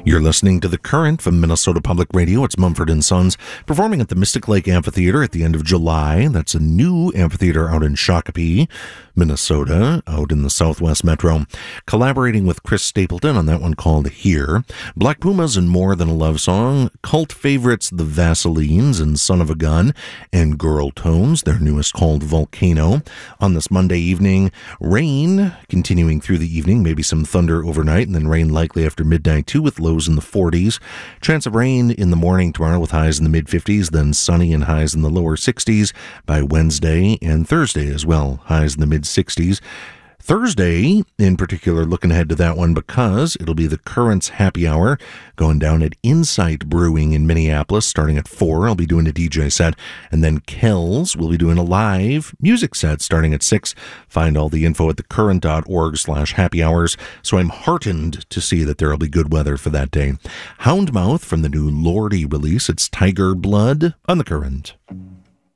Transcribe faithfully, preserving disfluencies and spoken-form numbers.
You're listening to The Current from Minnesota Public Radio. It's Mumford and Sons performing at the Mystic Lake Amphitheater at the end of July. That's a new amphitheater out in Shakopee, Minnesota, out in the Southwest Metro. Collaborating with Chris Stapleton on that one called Here. Black Pumas and More Than a Love Song. Cult favorites The Vaselines and Son of a Gun. And Girl Tones, their newest called Volcano. On this Monday evening, rain continuing through the evening. Maybe some thunder overnight and then rain likely after midnight too, with lows in the forties. Chance of rain in the morning tomorrow with highs in the mid-fifties, then sunny and highs in the lower sixties by Wednesday and Thursday as well. Highs in the mid-sixties. Thursday, in particular, looking ahead to that one because it'll be the Currents Happy Hour going down at Insight Brewing in Minneapolis starting at four. I'll be doing a D J set. And then Kells will be doing a live music set starting at six. Find all the info at thecurrent.org slash happy hours. So I'm heartened to see that there will be good weather for that day. Houndmouth from the new Lordi release. It's Tiger Blood on The Current.